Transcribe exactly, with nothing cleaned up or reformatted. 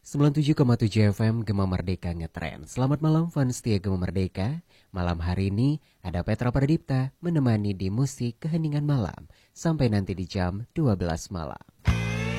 sembilan puluh tujuh koma tujuh F M Gema Merdeka Ngetren. Selamat malam fans setia Gema Merdeka. Malam hari ini ada Petra Pradipta menemani di musik keheningan malam sampai nanti di jam dua belas malam.